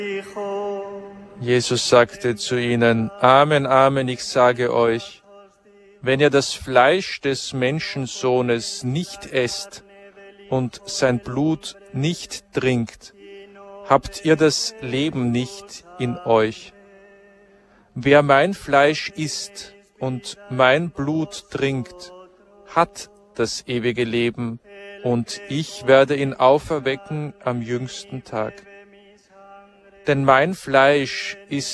Jesus sagte zu ihnen: Amen, Amen, ich sage euch, wenn ihr das Fleisch des Menschensohnes nicht esst und sein Blut nicht trinkt, habt ihr das Leben nicht in euch. Wer mein Fleisch isst und mein Blut trinkt, hat das ewige Leben, und ich werde ihn auferwecken am jüngsten Tag. Denn mein Fleisch ist